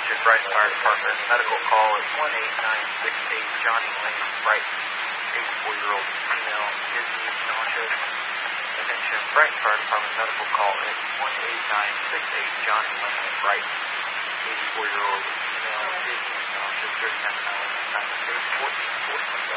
Attention Brighton Fire Department. Medical call is 18968 Johnny Lane Brighton. 84-year-old female, dizzy, nauseous. Attention Brighton Fire Department. Medical call is 18968 Johnny Lane Brighton. 84-year-old female, dizzy, nauseous. 39 an hour. Time is 14:40.